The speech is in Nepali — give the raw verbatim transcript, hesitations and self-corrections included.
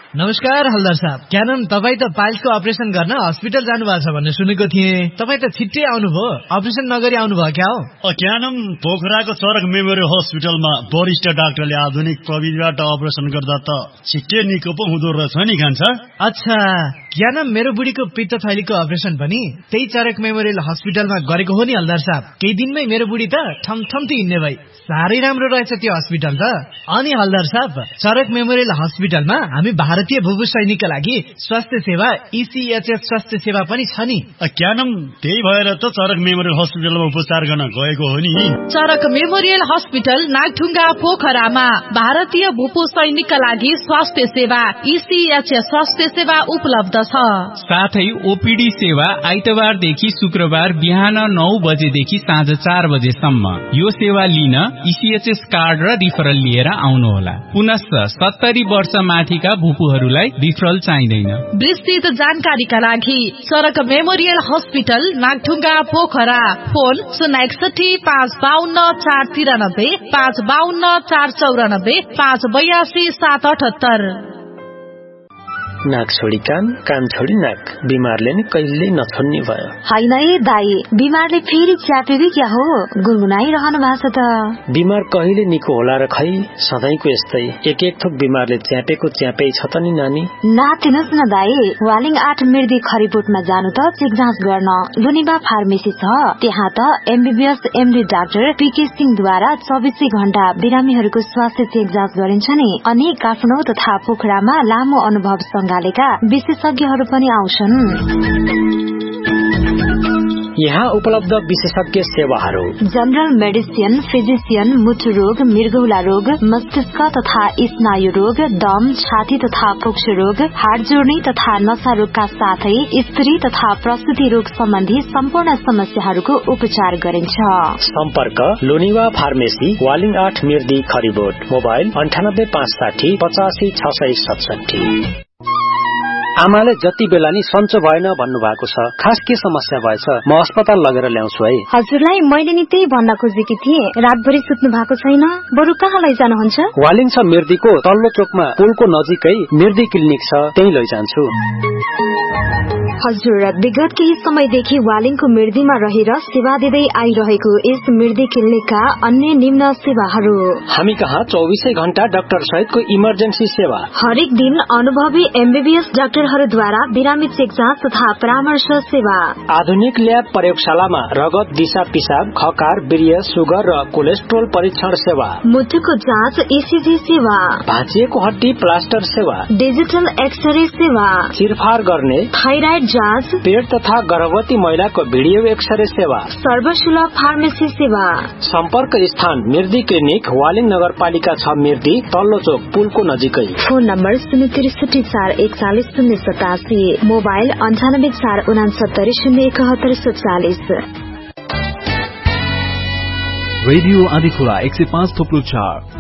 नमस्कार हल्दार साहब, क्या नाम तपाईँ त पाइल्सको अपरेसन गर्न हस्पिटल जानुभएको छ भन्ने सुनेको थिएँ। तपाईँ त छिट्टै आउनुभयो, अपरेसन नगरी आउनुभयो क्या हो? क्या नाम पोखराको चरक मेमोरियल हस्पिटलमा वरिष्ठ डाक्टरले आधुनिक प्रविधिबाट अपरेसन गर्दा त छिट्टै निको पो हुँदो रहेछ नि खान्छ। अच्छा, क्या नाम मेरो बुढीको पित्त थैलीको अपरेसन पनि त्यही चरक मेमोरियल हस्पिटलमा गरेको हो नि हल्दार साहब। केही दिनमै मेरो बुढी त ठमठम्ती हिँड्ने भई। साह्रै राम्रो रहेछ त्यो हस्पिटल त। अनि हल्दार साहब, चरक मेमोरियल हस्पिटलमा हामी भारतीय भूभू सैनिकका लागि स्वास्थ्य सेवा इसिएचएस स्वास्थ्य सेवा पनि छ नि। क्या नाम त्यही भएर त चरक मेमोरियल हस्पिटलमा उपचार गर्न गएको हो नि। चरक मेमोरियल हस्पिटल नागढुङ्गा पोखरामा भारतीय भूभू सैनिकका लागि स्वास्थ्य सेवा इसिएचएस स्वास्थ्य सेवा उपलब्ध छ। साथै ओपीडी सेवा आइतबारदेखि शुक्रबार बिहान नौ बजेदेखि साँझ चार बजेसम्म। यो सेवा लिन इसिएचएस कार्ड र रिफरल लिएर आउनुहोला। पुनश्च सत्तरी वर्ष माथिका भूपूहरूलाई रिफरल चाहिँदैन। विस्तृत जानकारीका लागि चरक memorial hospital Nagdhunga Pokhara, phone शून्य एकसठी पाँच बाहन्न चार तिरानब्बे पाँच बाहन्न चार चौरानब्बे पाँच बयासी सात अठहत्तर। नाक छोडी कान, कान छोडी नाक, बिमारले नि कहिल्यै नछोड्ने भयो। होइन ए दाई, बिमारले फेरि च्यापे कि क्या हो? गुनगुनाइरहनु भएको छ त। बिमार कहिले निको होला र खै, सधैँको यस्तै एक एक थोक बिमारले च्यापेको च्यापै छ त नि नानी। नातिनुहोस् न दाई, वालिङ आठ मिर्दी खरिबोटमा जानु त चेक जाँच गर्न लुनिबा फार्मेसी छ। त्यहाँ त एमबीबीएस एमडी डाक्टर पीके सिंहद्वारा चौबिसै घण्टा बिरामीहरूको स्वास्थ्य चेक जाँच गरिन्छ नि। अनि काठमाडौँ तथा पोखरामा लामो अनुभव गालेका विशेषज्ञहरू पनि आउँछन्। यहाँ उपलब्ध विशेषज्ञ सेवाहरू: जनरल मेडिसिन, फिजिशियन, मुटु रोग, मृगौला रोग, मस्तिष्क तथा स्नायु रोग, दम, छाती तथा फोक्स रोग, हाड जोड्ने तथा नशा रोगका साथै स्त्री तथा प्रसूति रोग सम्बन्धी सम्पूर्ण समस्याहरूको उपचार गरिन्छ। सम्पर्क लोनिवा फार्मेसी, वालिङ आठ मिर्दी खरिबोट। मोबाइल अन्ठानब्बे पाँच साठी पचासी छ सय सतसठी। आमाले जति बेला नि सन्चो भएन भन्नु भएको छ, खास के समस्या भएछ? म अस्पताल लगेर ल्याउँछु है। हजुरलाई मैले नि त्यही भन्न खोजेकी थिएँ। रातभरि सुत्नु भएको छैन, बरु कहाँ लैजानुहुन्छ? वालिङ छ मिर्दीको तल्लो चोकमा पुलको नजिकै मिर्दी क्लिनिक छ, त्यही लैजान्छु। हजुर, विगत केही समयदेखि वालिङको मिर्दीमा रहेर सेवा दिँदै आइरहेको यस मिर्दी क्लिनिकका अन्य निम्न सेवाहरू: हामी कहाँ चौबीसै घण्टा डाक्टर सहितको इमर्जेन्सी सेवा। हरेक दिन अनुभवी एमबीबीएस डाक्टरहरूद्वारा बिरामी चेक जाँच तथा परामर्श सेवा। आधुनिक ल्याब प्रयोगशालामा रगत, दिशा पिसाब, खकार, वीर्य, सुगर र कोलेस्ट्रोल परीक्षण सेवा। मुटुको जाँच ईसीजी सेवा। भाँचिएको हड्डी प्लास्टर सेवा। डिजिटल एक्सरे सेवा। चिरफार गर्ने थाइराइड जाँच, पेट तथा गर्भवती महिलाको भिडियो एक्सरे सेवा। सर्वसुलभ फार्मेसी सेवा। सम्पर्क स्थान मिर्दी क्लिनिक, वालिङ नगरपालिका छ मिर्दी, तल्लो चोक पुलको नजिकै। फोन नम्बर शून्य त्रिसठी चार एकचालिस शून्य सतासी। मोबाइल अन्ठानब्बे चार उनासत्तरी शून्य एकहत्तर सत्तालिस। रेडियो आँधीखोला एक सय पाँच थोप्लो चार